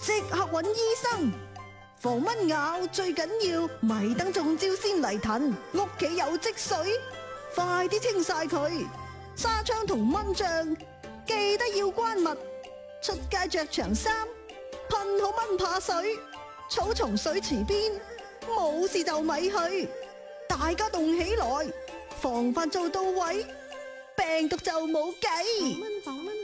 即刻揾醫生。防蚊咬最緊要咪等中招先嚟騰，屋企有積水，快啲清晒佢。紗窗同蚊帳記得要關密，出街着長衫，噴好蚊怕水。草叢水池邊冇事就咪去，大家動起來，防範做到位，病毒就冇計。 防蚊